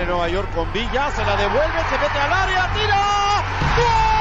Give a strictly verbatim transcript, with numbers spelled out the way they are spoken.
Nueva York con Villa, se la devuelve, se mete al área, tira. ¡Gol!